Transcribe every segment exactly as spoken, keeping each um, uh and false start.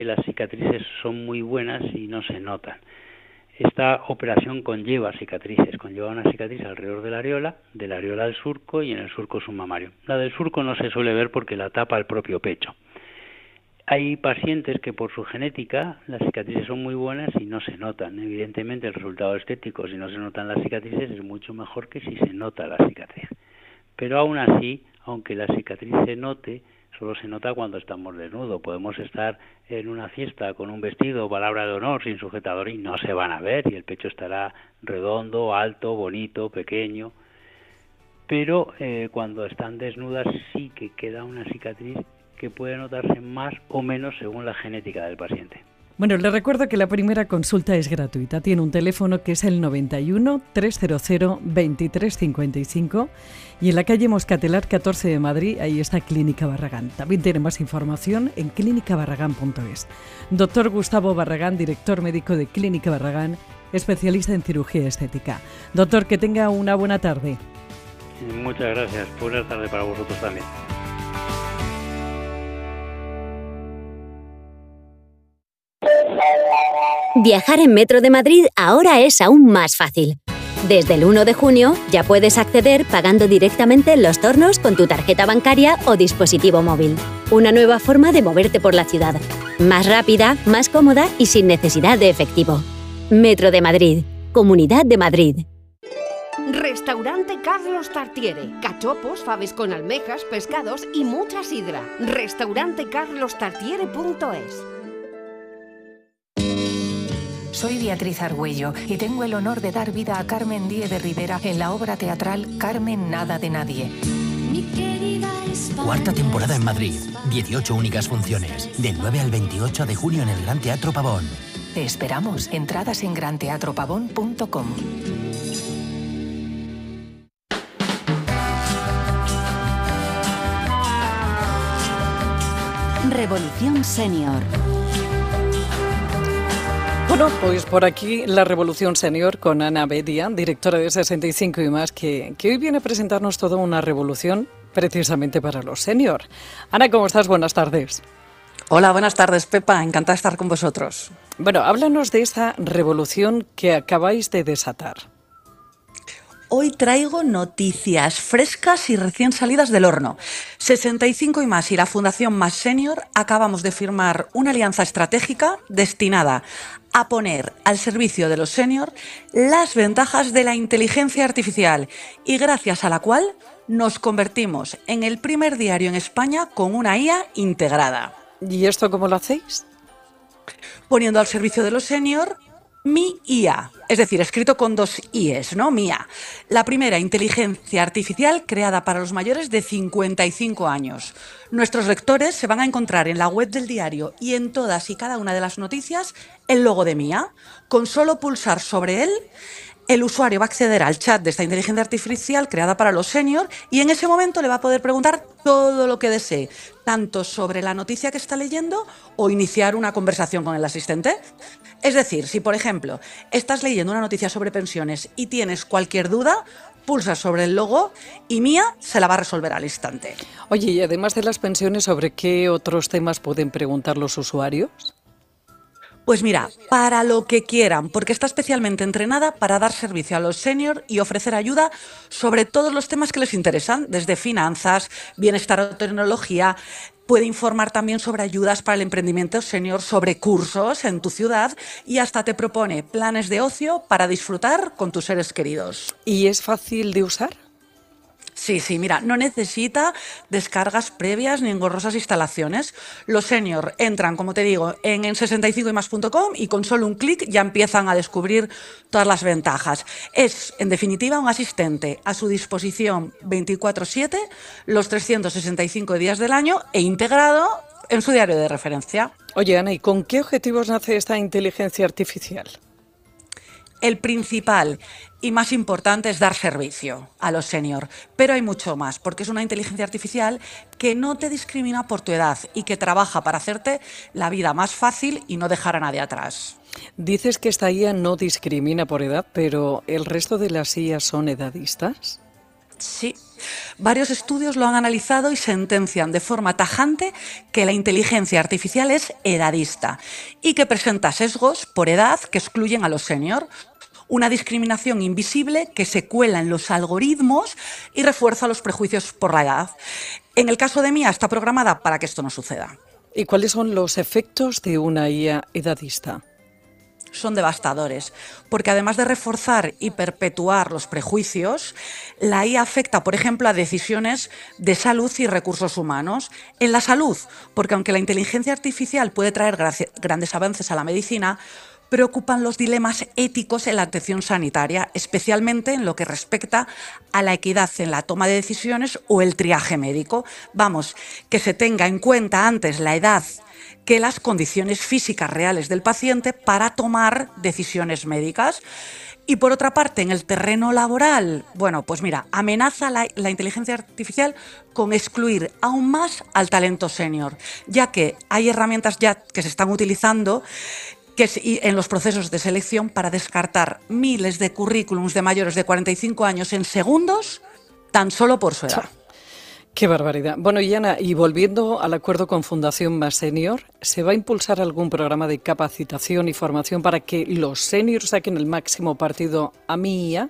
las cicatrices son muy buenas y no se notan. Esta operación conlleva cicatrices, conlleva una cicatriz alrededor de la areola, de la areola al surco y en el surco submamario. La del surco no se suele ver porque la tapa el propio pecho. Hay pacientes que por su genética las cicatrices son muy buenas y no se notan. Evidentemente el resultado estético, si no se notan las cicatrices, es mucho mejor que si se nota la cicatriz. Pero aún así, aunque la cicatriz se note, solo se nota cuando estamos desnudos. Podemos estar en una fiesta con un vestido, palabra de honor, sin sujetador y no se van a ver y el pecho estará redondo, alto, bonito, pequeño. Pero eh, cuando están desnudas sí que queda una cicatriz que puede notarse más o menos según la genética del paciente. Bueno, le recuerdo que la primera consulta es gratuita. Tiene un teléfono que es el noventa y uno, trescientos veintitrés cincuenta y cinco y en la calle Moscatelar catorce de Madrid, ahí está Clínica Barragán. También tiene más información en clínica barragán punto es. Doctor Gustavo Barragán, director médico de Clínica Barragán, especialista en cirugía estética. Doctor, que tenga una buena tarde. Muchas gracias. Buenas tardes para vosotros también. Viajar en Metro de Madrid ahora es aún más fácil. Desde el uno de junio ya puedes acceder pagando directamente en los tornos con tu tarjeta bancaria o dispositivo móvil. Una nueva forma de moverte por la ciudad. Más rápida, más cómoda y sin necesidad de efectivo. Metro de Madrid. Comunidad de Madrid. Restaurante Carlos Tartiere. Cachopos, faves con almejas, pescados y mucha sidra. Restaurante carlos tartiere punto es. Soy Beatriz Argüello y tengo el honor de dar vida a Carmen Díez de Rivera en la obra teatral Carmen Nada de Nadie. Cuarta temporada en Madrid. dieciocho únicas funciones. Del nueve al veintiocho de junio en el Gran Teatro Pavón. Te esperamos. Entradas en gran teatro pavón punto com. Revolución Senior. Bueno, pues por aquí la Revolución Senior con Ana Bedia, directora de sesenta y cinco y más, que, que hoy viene a presentarnos toda una revolución precisamente para los senior. Ana, ¿cómo estás? Buenas tardes. Hola, buenas tardes, Pepa. Encantada de estar con vosotros. Bueno, háblanos de esta revolución que acabáis de desatar. Hoy traigo noticias frescas y recién salidas del horno. sesenta y cinco y más y la Fundación Más Senior acabamos de firmar una alianza estratégica destinada a poner al servicio de los senior las ventajas de la inteligencia artificial y gracias a la cual nos convertimos en el primer diario en España con una I A integrada. ¿Y esto cómo lo hacéis? Poniendo al servicio de los senior Mi I A, es decir, escrito con dos I's, ¿no? M I A. La primera inteligencia artificial creada para los mayores de cincuenta y cinco años. Nuestros lectores se van a encontrar en la web del diario y en todas y cada una de las noticias el logo de M I A. Con solo pulsar sobre él, el usuario va a acceder al chat de esta inteligencia artificial creada para los senior y en ese momento le va a poder preguntar todo lo que desee, tanto sobre la noticia que está leyendo o iniciar una conversación con el asistente. Es decir, si por ejemplo estás leyendo una noticia sobre pensiones y tienes cualquier duda, pulsas sobre el logo y M I A se la va a resolver al instante. Oye, y además de las pensiones, ¿sobre qué otros temas pueden preguntar los usuarios? Pues mira, para lo que quieran, porque está especialmente entrenada para dar servicio a los senior y ofrecer ayuda sobre todos los temas que les interesan, desde finanzas, bienestar o tecnología. Puede informar también sobre ayudas para el emprendimiento senior, sobre cursos en tu ciudad y hasta te propone planes de ocio para disfrutar con tus seres queridos. ¿Y es fácil de usar? Sí, sí, mira, no necesita descargas previas ni engorrosas instalaciones. Los senior entran, como te digo, en, en sesenta y cinco y más punto com y con solo un clic ya empiezan a descubrir todas las ventajas. Es, en definitiva, un asistente a su disposición veinticuatro siete, los trescientos sesenta y cinco días del año e integrado en su diario de referencia. Oye, Ana, ¿y con qué objetivos nace esta inteligencia artificial? El principal y más importante es dar servicio a los senior, pero hay mucho más, porque es una inteligencia artificial que no te discrimina por tu edad y que trabaja para hacerte la vida más fácil y no dejar a nadie atrás. Dices que esta I A no discrimina por edad, pero ¿el resto de las I A son edadistas? Sí, varios estudios lo han analizado y sentencian de forma tajante que la inteligencia artificial es edadista y que presenta sesgos por edad que excluyen a los senior. Una discriminación invisible que se cuela en los algoritmos y refuerza los prejuicios por la edad. En el caso de Mía está programada para que esto no suceda. ¿Y cuáles son los efectos de una I A edadista? Son devastadores, porque además de reforzar y perpetuar los prejuicios, la I A afecta, por ejemplo, a decisiones de salud y recursos humanos. En la salud, porque aunque la inteligencia artificial puede traer grandes avances a la medicina, preocupan los dilemas éticos en la atención sanitaria, especialmente en lo que respecta a la equidad en la toma de decisiones o el triaje médico. Vamos, que se tenga en cuenta antes la edad que las condiciones físicas reales del paciente para tomar decisiones médicas. Y por otra parte, en el terreno laboral, bueno, pues mira, amenaza la, la inteligencia artificial con excluir aún más al talento senior, ya que hay herramientas ya que se están utilizando que es, en los procesos de selección para descartar miles de currículums de mayores de cuarenta y cinco años en segundos, tan solo por su edad. ¡Qué barbaridad! Bueno, y Ana, y volviendo al acuerdo con Fundación Más Senior, ¿se va a impulsar algún programa de capacitación y formación para que los seniors saquen el máximo partido a mi I A?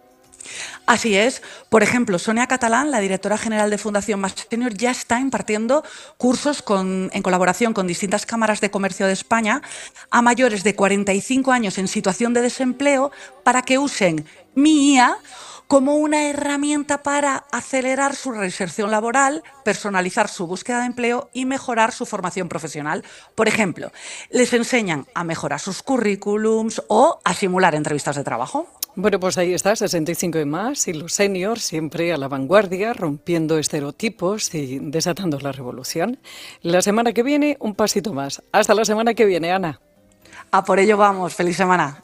Así es. Por ejemplo, Sonia Catalán, la directora general de Fundación Más Senior, ya está impartiendo cursos con, en colaboración con distintas cámaras de comercio de España a mayores de cuarenta y cinco años en situación de desempleo para que usen mi I A como una herramienta para acelerar su reinserción laboral, personalizar su búsqueda de empleo y mejorar su formación profesional. Por ejemplo, les enseñan a mejorar sus currículums o a simular entrevistas de trabajo. Bueno, pues ahí está, sesenta y cinco y más, y los seniors siempre a la vanguardia, rompiendo estereotipos y desatando la revolución. La semana que viene, un pasito más. Hasta la semana que viene, Ana. A por ello vamos. Feliz semana.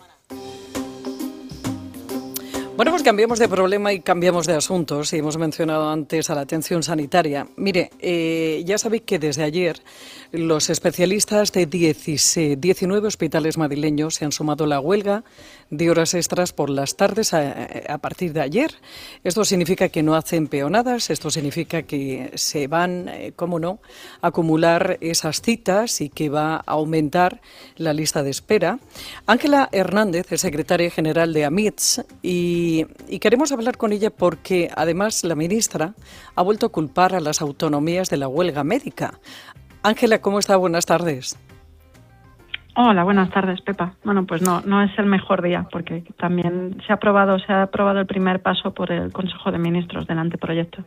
Bueno, pues cambiamos de problema y cambiamos de asuntos. Y hemos mencionado antes a la atención sanitaria. Mire, eh, ya sabéis que desde ayer los especialistas de diecinueve hospitales madrileños se han sumado a la huelga de horas extras por las tardes a, a partir de ayer. Esto significa que no hacen peonadas, esto significa que se van, eh, cómo no, a acumular esas citas y que va a aumentar la lista de espera. Ángela Hernández es secretaria general de AMITS y, y queremos hablar con ella porque además la ministra ha vuelto a culpar a las autonomías de la huelga médica. Ángela, ¿cómo está? Buenas tardes. Hola, buenas tardes, Pepa. Bueno, pues no, no es el mejor día porque también se ha aprobado, se ha aprobado el primer paso por el Consejo de Ministros del anteproyecto.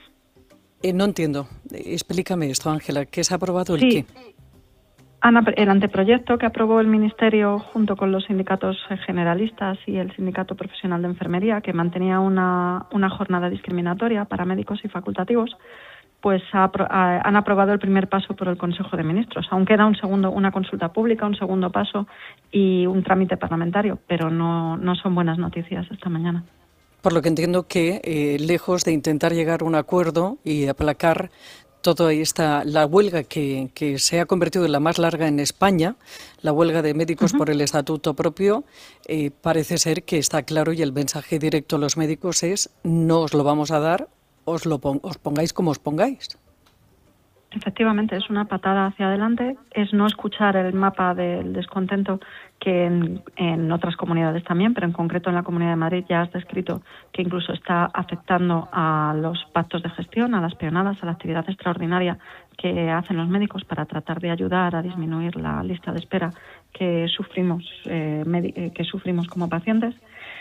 Eh, no entiendo. Explícame esto, Ángela. ¿Qué se ha aprobado el sí. qué? Ana, el anteproyecto que aprobó el Ministerio junto con los sindicatos generalistas y el Sindicato Profesional de Enfermería, que mantenía una, una jornada discriminatoria para médicos y facultativos, pues ha, ha, han aprobado el primer paso por el Consejo de Ministros. Aún queda un segundo, una consulta pública, un segundo paso y un trámite parlamentario, pero no, no son buenas noticias esta mañana. Por lo que entiendo que, eh, lejos de intentar llegar a un acuerdo y aplacar toda esta la huelga que, que se ha convertido en la más larga en España, la huelga de médicos uh-huh. por el estatuto propio, eh, parece ser que está claro y el mensaje directo a los médicos es no os lo vamos a dar, os lo pon, os pongáis como os pongáis. Efectivamente, es una patada hacia adelante, es no escuchar el mapa del descontento que en, en otras comunidades también, pero en concreto en la Comunidad de Madrid ya has descrito que incluso está afectando a los pactos de gestión, a las peonadas, a la actividad extraordinaria que hacen los médicos para tratar de ayudar a disminuir la lista de espera que sufrimos, eh, med- que sufrimos como pacientes.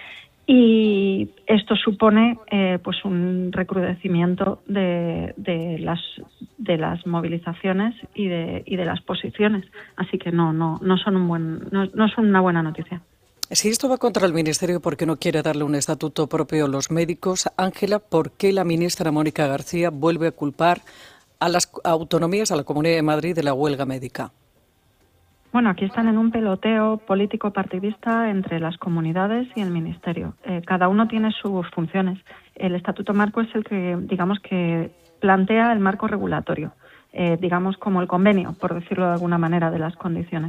Y esto supone eh, pues un recrudecimiento de, de las de las movilizaciones y de y de las posiciones, así que no no no son un buen no, no son una buena noticia. Si esto va contra el Ministerio porque no quiere darle un estatuto propio a los médicos, Ángela, ¿por qué la ministra Mónica García vuelve a culpar a las autonomías, a la Comunidad de Madrid, de la huelga médica? Bueno, aquí están en un peloteo político partidista entre las comunidades y el Ministerio. Eh, cada uno tiene sus funciones. El Estatuto Marco es el que, digamos, que plantea el marco regulatorio, eh, digamos como el convenio, por decirlo de alguna manera, de las condiciones.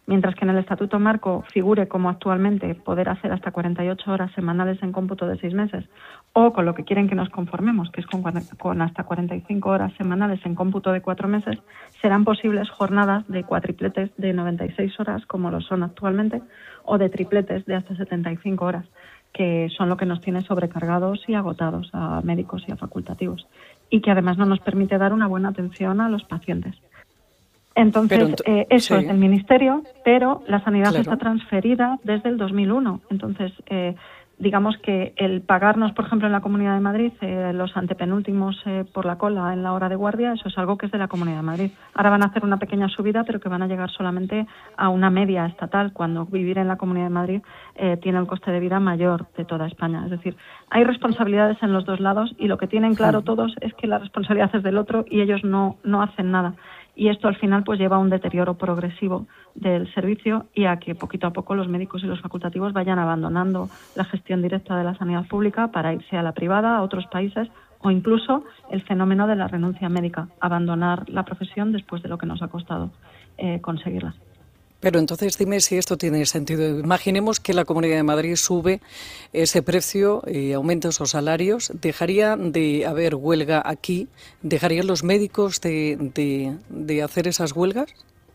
Mientras que en el Estatuto Marco figure como actualmente poder hacer hasta cuarenta y ocho horas semanales en cómputo de seis meses, o con lo que quieren que nos conformemos, que es con, con hasta cuarenta y cinco horas semanales en cómputo de cuatro meses, serán posibles jornadas de cuatripletes de noventa y seis horas, como lo son actualmente, o de tripletes de hasta setenta y cinco horas, que son lo que nos tiene sobrecargados y agotados a médicos y a facultativos, y que además no nos permite dar una buena atención a los pacientes. Entonces, ent eh, eso sí. es del Ministerio, pero la sanidad claro. está transferida desde el dos mil uno. Entonces, eh, digamos que el pagarnos, por ejemplo, en la Comunidad de Madrid, eh, los antepenúltimos eh, por la cola en la hora de guardia, eso es algo que es de la Comunidad de Madrid. Ahora van a hacer una pequeña subida, pero que van a llegar solamente a una media estatal, cuando vivir en la Comunidad de Madrid eh, tiene el coste de vida mayor de toda España. Es decir, hay responsabilidades en los dos lados y lo que tienen claro todos es que la responsabilidad es del otro y ellos no, no hacen nada. Y esto al final pues lleva a un deterioro progresivo del servicio y a que poquito a poco los médicos y los facultativos vayan abandonando la gestión directa de la sanidad pública para irse a la privada, a otros países, o incluso el fenómeno de la renuncia médica, abandonar la profesión después de lo que nos ha costado eh, conseguirla. Pero entonces dime si esto tiene sentido. Imaginemos que la Comunidad de Madrid sube ese precio y aumenta esos salarios. ¿Dejaría de haber huelga aquí? ¿Dejarían los médicos de, de, de hacer esas huelgas?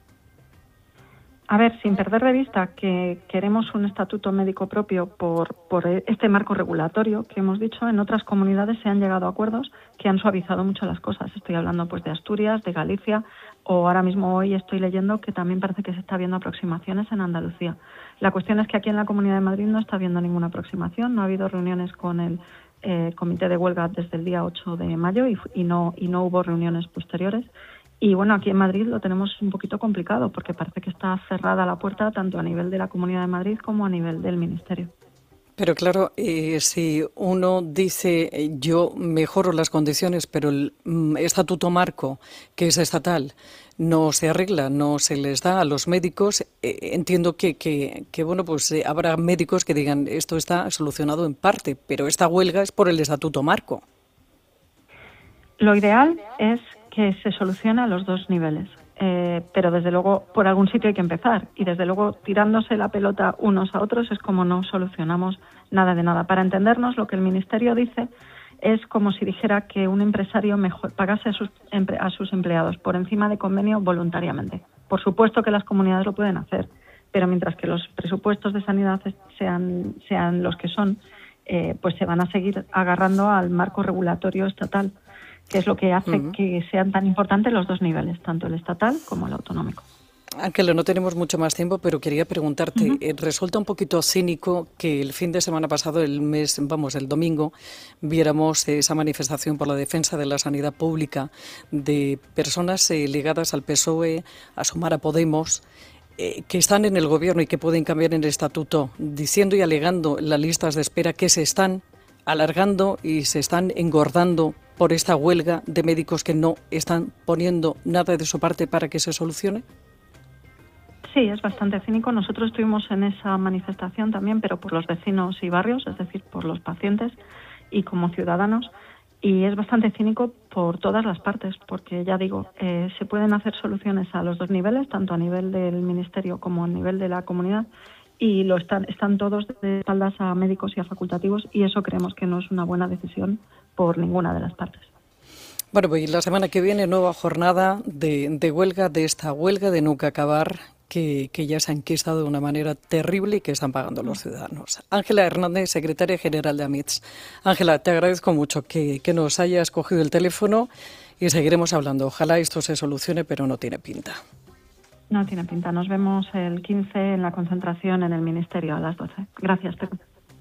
A ver, sin perder de vista que queremos un estatuto médico propio por, por este marco regulatorio que hemos dicho, en otras comunidades se han llegado a acuerdos que han suavizado mucho las cosas. Estoy hablando pues de Asturias, de Galicia, o ahora mismo hoy estoy leyendo que también parece que se está viendo aproximaciones en Andalucía. La cuestión es que aquí en la Comunidad de Madrid no está habiendo ninguna aproximación, no ha habido reuniones con el eh, comité de huelga desde el día ocho de mayo y, y, no, y no hubo reuniones posteriores. Y bueno, aquí en Madrid lo tenemos un poquito complicado porque parece que está cerrada la puerta tanto a nivel de la Comunidad de Madrid como a nivel del Ministerio. Pero claro, eh, si uno dice eh, yo mejoro las condiciones, pero el mm, estatuto marco, que es estatal, no se arregla, no se les da a los médicos, eh, entiendo que, que, que bueno, pues eh, habrá médicos que digan esto está solucionado en parte, pero esta huelga es por el estatuto marco. Lo ideal es que se solucione a los dos niveles, eh, pero desde luego por algún sitio hay que empezar y desde luego tirándose la pelota unos a otros es como no solucionamos nada de nada. Para entendernos, lo que el Ministerio dice es como si dijera que un empresario mejor pagase a sus, a sus empleados por encima de convenio voluntariamente. Por supuesto que las comunidades lo pueden hacer, pero mientras que los presupuestos de sanidad sean, sean los que son, eh, pues se van a seguir agarrando al marco regulatorio estatal, que es lo que hace uh-huh. que sean tan importantes los dos niveles, tanto el estatal como el autonómico. Ángela, no tenemos mucho más tiempo, pero quería preguntarte, uh-huh. eh, resulta un poquito cínico que el fin de semana pasado, el mes, vamos, el domingo, viéramos esa manifestación por la defensa de la sanidad pública de personas eh, ligadas al P S O E, a Sumar, a Podemos, eh, que están en el gobierno y que pueden cambiar en el estatuto, diciendo y alegando las listas de espera que se están alargando y se están engordando por esta huelga de médicos que no están poniendo nada de su parte para que se solucione? Sí, es bastante cínico. Nosotros estuvimos en esa manifestación también, pero por los vecinos y barrios, es decir, por los pacientes y como ciudadanos. Y es bastante cínico por todas las partes, porque ya digo, eh, se pueden hacer soluciones a los dos niveles, tanto a nivel del Ministerio como a nivel de la comunidad, y lo están, están todos de espaldas a médicos y a facultativos, y eso creemos que no es una buena decisión por ninguna de las partes. Bueno, pues la semana que viene nueva jornada de, de huelga, de esta huelga de nunca acabar, que, que ya se ha enquistado de una manera terrible y que están pagando los ciudadanos. Ángela Hernández, secretaria general de AMITS. Ángela, te agradezco mucho que, que nos hayas cogido el teléfono y seguiremos hablando. Ojalá esto se solucione, pero no tiene pinta. No tiene pinta. Nos vemos el quince en la concentración en el Ministerio a las doce. Gracias, Pepe.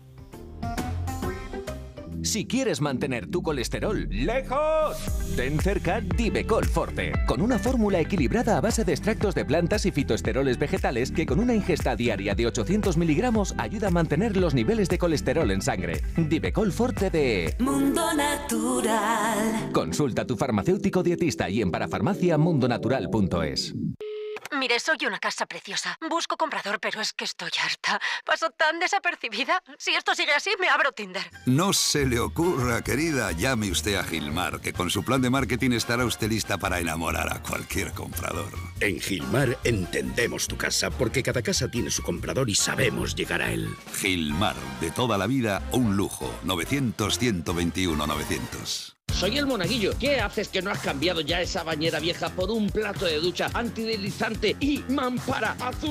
Si quieres mantener tu colesterol lejos, ten cerca Divecol Forte, con una fórmula equilibrada a base de extractos de plantas y fitoesteroles vegetales que con una ingesta diaria de ochocientos miligramos ayuda a mantener los niveles de colesterol en sangre. Divecol Forte de Mundo Natural. Consulta a tu farmacéutico dietista y en parafarmacia mundo natural punto es. Mire, soy una casa preciosa. Busco comprador, pero es que estoy harta. Paso tan desapercibida. Si esto sigue así, me abro Tinder. No se le ocurra, querida. Llame usted a Gilmar, que con su plan de marketing estará usted lista para enamorar a cualquier comprador. En Gilmar entendemos tu casa, porque cada casa tiene su comprador y sabemos llegar a él. Gilmar, de toda la vida, un lujo. novecientos, ciento veintiuno, novecientos. Soy el Monaguillo. ¿Qué haces que no has cambiado ya esa bañera vieja por un plato de ducha antideslizante y mampara azul?